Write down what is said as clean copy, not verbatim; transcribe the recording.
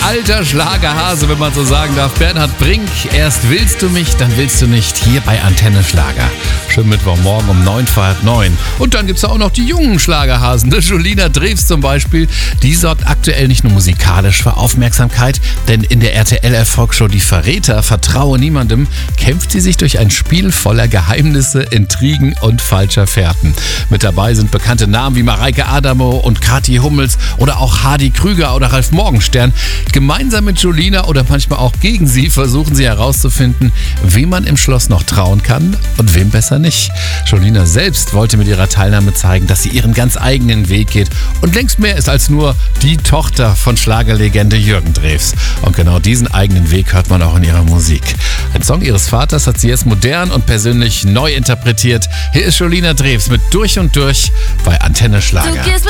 alter Schlagerhase, wenn man so sagen darf. Bernhard Brink, erst willst du mich, dann willst du nicht, hier bei Antenne Schlager. Schönen Mittwochmorgen um 9:45. Und dann gibt's auch noch die jungen Schlagerhasen. Julina Drews zum Beispiel, die sorgt aktuell nicht nur musikalisch für Aufmerksamkeit, denn in der RTL-Erfolgsshow Die Verräter, Vertraue niemandem, kämpft sie sich durch ein Spiel voller Geheimnisse, Intrigen und falscher Fährten. Mit dabei sind bekannte Namen wie Mareike Adamo und Kathi Hummels oder auch Hardy Krüger oder Ralf Morgenstern. Gemeinsam mit Julina oder manchmal auch gegen sie versuchen sie herauszufinden, wem man im Schloss noch trauen kann und wem besser nicht. Julina selbst wollte mit ihrer Teilnahme zeigen, dass sie ihren ganz eigenen Weg geht und längst mehr ist als nur die Tochter von Schlagerlegende Jürgen Drews. Und genau diesen eigenen Weg hört man auch in ihrer Musik. Ein Song ihres Vaters hat sie jetzt modern und persönlich neu interpretiert. Hier ist Julina Drews mit Durch und Durch bei Antenne Schlager.